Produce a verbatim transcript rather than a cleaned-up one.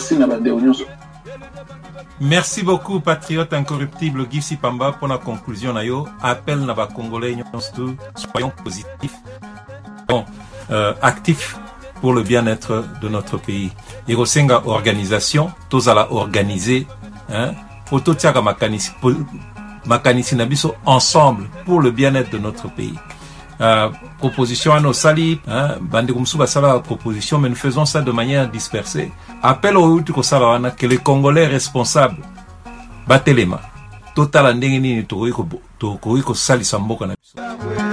merci na bande nyonso. Merci beaucoup, patriote incorruptible Guy Sipamba, pour la conclusion. Nayo, appel na ba Congolais, soyons positifs, bon, euh, actifs pour le bien-être de notre pays. Irosenga organisation, tous à la organiser, hein, auto tiaga makanisi, makanisi nabiso ensemble pour le bien-être de notre pays. Euh, proposition à nos sali, hein, bandikumsuba sala proposition, mais nous faisons ça de manière dispersée. Appel au Utuko Salawana que les Congolais responsables batelema total ndenge nini to ko to ko sali samboka na biso.